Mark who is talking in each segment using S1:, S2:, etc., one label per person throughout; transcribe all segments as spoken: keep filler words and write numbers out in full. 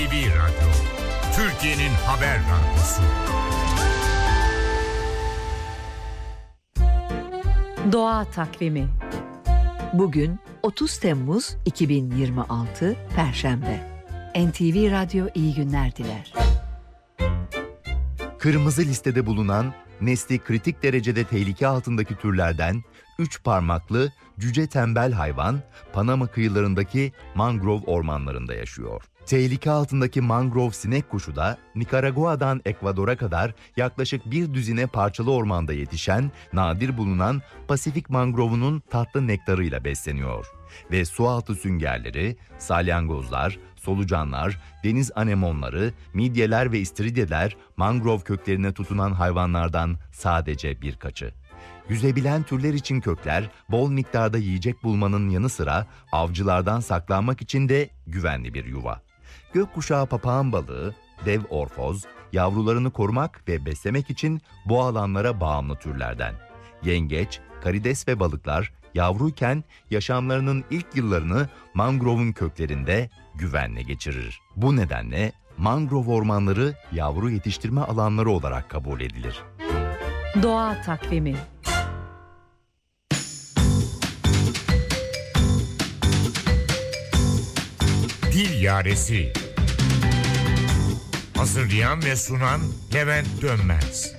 S1: T V Radyo, Türkiye'nin haber radyosu.
S2: Doğa Takvimi. Bugün otuz Temmuz iki bin yirmi altı Perşembe. N T V Radyo iyi günler diler.
S3: Kırmızı listede bulunan nesli kritik derecede tehlike altındaki türlerden üç parmaklı cüce tembel hayvan Panama kıyılarındaki mangrove ormanlarında yaşıyor. Tehlike altındaki mangrove sinek kuşu da Nikaragua'dan Ekvador'a kadar yaklaşık bir düzine parçalı ormanda yetişen nadir bulunan Pasifik mangrovunun tatlı nektarıyla besleniyor. Ve sualtı süngerleri, salyangozlar, solucanlar, deniz anemonları, midyeler ve istiridyeler mangrove köklerine tutunan hayvanlardan sadece birkaçı. Yüzebilen türler için kökler bol miktarda yiyecek bulmanın yanı sıra avcılardan saklanmak için de güvenli bir yuva. Gökkuşağı papağan balığı, dev orfoz, yavrularını korumak ve beslemek için bu alanlara bağımlı türlerden. Yengeç, karides ve balıklar yavruyken yaşamlarının ilk yıllarını mangrovun köklerinde güvenle geçirir. Bu nedenle mangrove ormanları yavru yetiştirme alanları olarak kabul edilir.
S2: Doğa Takvimi.
S1: Dil Yaresi. Hazırlayan ve sunan Levent Dönmez.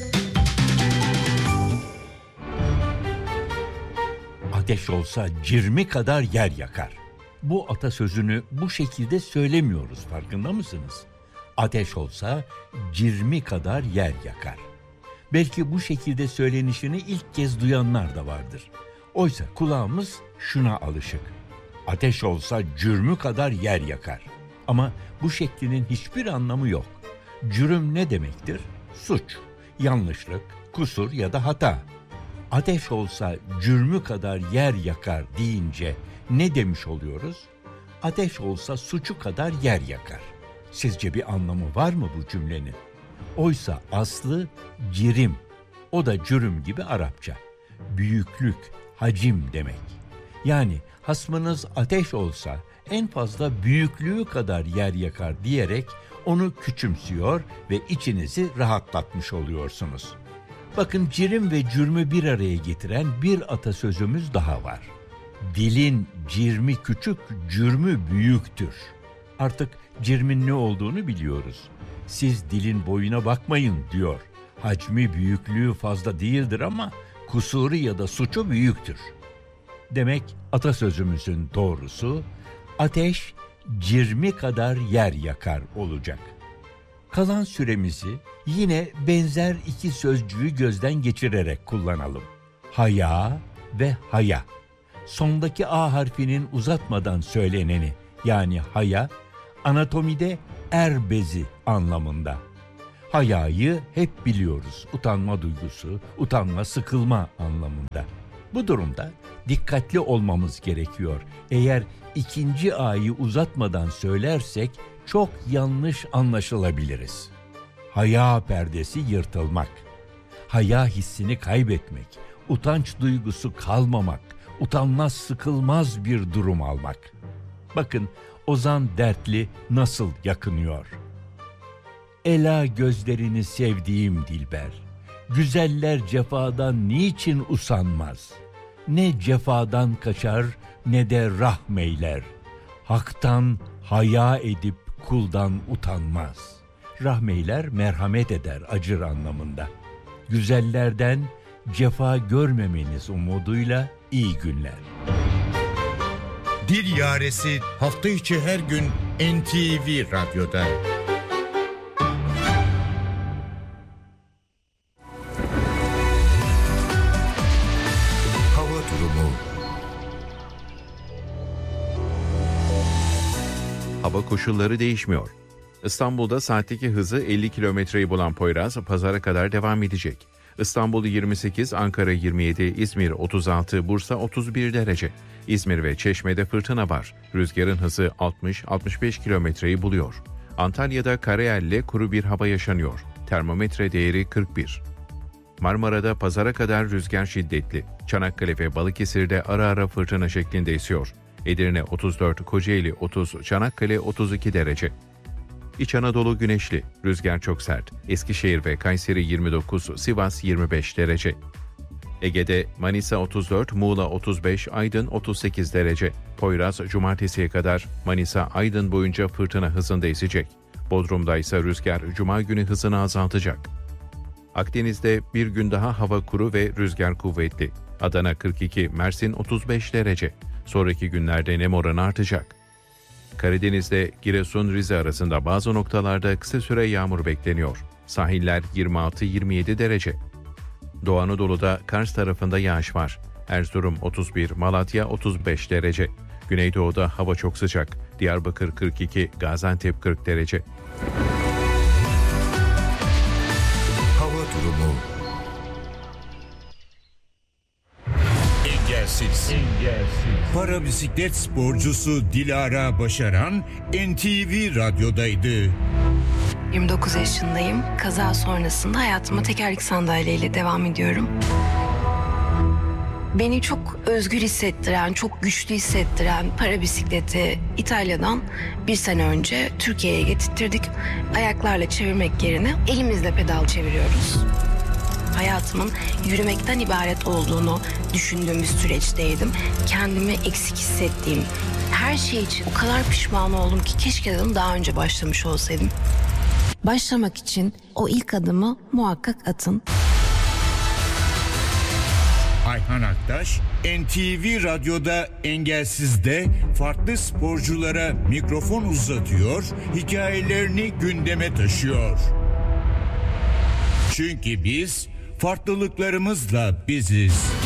S4: Ateş olsa cirmi kadar yer yakar. Bu atasözünü bu şekilde söylemiyoruz, farkında mısınız? Ateş olsa cirmi kadar yer yakar. Belki bu şekilde söylenişini ilk kez duyanlar da vardır. Oysa kulağımız şuna alışık. Ateş olsa cürmü kadar yer yakar. Ama bu şeklinin hiçbir anlamı yok. Cürüm ne demektir? Suç, yanlışlık, kusur ya da hata. Ateş olsa cürmü kadar yer yakar deyince ne demiş oluyoruz? Ateş olsa suçu kadar yer yakar. Sizce bir anlamı var mı bu cümlenin? Oysa aslı cirim. O da cürüm gibi Arapça. Büyüklük, hacim demek. Yani hasmınız ateş olsa en fazla büyüklüğü kadar yer yakar diyerek onu küçümsüyor ve içinizi rahatlatmış oluyorsunuz. Bakın, cirim ve cürmü bir araya getiren bir atasözümüz daha var. Dilin cirmi küçük, cürmü büyüktür. Artık cirmin ne olduğunu biliyoruz. Siz dilin boyuna bakmayın diyor. Hacmi, büyüklüğü fazla değildir ama kusuru ya da suçu büyüktür. Demek atasözümüzün doğrusu ateş cirmi kadar yer yakar olacak. Kalan süremizi yine benzer iki sözcüğü gözden geçirerek kullanalım. Haya ve haya. Sondaki A harfinin uzatmadan söyleneni, yani haya, anatomide er bezi anlamında. Hayayı hep biliyoruz. Utanma duygusu, utanma, sıkılma anlamında. Bu durumda dikkatli olmamız gerekiyor. Eğer ikinci A'yı uzatmadan söylersek çok yanlış anlaşılabiliriz. Haya perdesi yırtılmak, haya hissini kaybetmek, utanç duygusu kalmamak, utanmaz sıkılmaz bir durum almak. Bakın Ozan Dertli nasıl yakınıyor. Ela gözlerini sevdiğim dilber, güzeller cefadan niçin usanmaz? Ne cefadan kaçar ne de rahmeyler. Hak'tan haya edip kuldan utanmaz. Rahmeyler merhamet eder, acır anlamında. Güzellerden cefa görmemeniz umuduyla iyi günler.
S1: Dil Yaresi hafta içi her gün N T V Radyo'da. Hava durumu.
S5: Hava koşulları değişmiyor. İstanbul'da saatteki hızı elli kilometreyi bulan Poyraz pazara kadar devam edecek. İstanbul yirmi sekiz, Ankara yirmi yedi, İzmir otuz altı, Bursa otuz bir derece. İzmir ve Çeşme'de fırtına var. Rüzgarın hızı altmış altmış beş kilometreyi buluyor. Antalya'da karayelle kuru bir hava yaşanıyor. Termometre değeri kırk bir. Marmara'da pazara kadar rüzgar şiddetli. Çanakkale ve Balıkesir'de ara ara fırtına şeklinde esiyor. Edirne otuz dört, Kocaeli otuz, Çanakkale otuz iki derece. İç Anadolu güneşli, rüzgar çok sert. Eskişehir ve Kayseri yirmi dokuz, Sivas yirmi beş derece. Ege'de Manisa otuz dört, Muğla otuz beş, Aydın otuz sekiz derece. Poyraz cumartesiye kadar Manisa, Aydın boyunca fırtına hızında esecek. Bodrum'da ise rüzgar cuma günü hızını azaltacak. Akdeniz'de bir gün daha hava kuru ve rüzgar kuvvetli. Adana kırk iki, Mersin otuz beş derece. Sonraki günlerde nem oranı artacak. Karadeniz'de Giresun-Rize arasında bazı noktalarda kısa süre yağmur bekleniyor. Sahiller yirmi altı yirmi yedi derece. Doğu Anadolu'da Kars tarafında yağış var. Erzurum otuz bir, Malatya otuz beş derece. Güneydoğu'da hava çok sıcak. Diyarbakır kırk iki, Gaziantep kırk derece.
S1: Hava durumu. Engelsiz. Engelsiz. Para bisiklet sporcusu Dilara Başaran N T V Radyo'daydı.
S6: yirmi dokuz yaşındayım. Kaza sonrasında hayatıma tekerlek sandalyeyle devam ediyorum. Beni çok özgür hissettiren, çok güçlü hissettiren para bisikleti İtalya'dan bir sene önce Türkiye'ye getirttirdik. Ayaklarla çevirmek yerine elimizle pedal çeviriyoruz. Hayatımın yürümekten ibaret olduğunu düşündüğüm bir süreçteydim. Kendimi eksik hissettiğim her şey için o kadar pişman oldum ki keşke dedim daha önce başlamış olsaydım. Başlamak için o ilk adımı muhakkak atın.
S1: Ayhan Aktaş, N T V Radyo'da Engelsiz'de farklı sporculara mikrofon uzatıyor, hikayelerini gündeme taşıyor. Çünkü biz farklılıklarımızla biziz.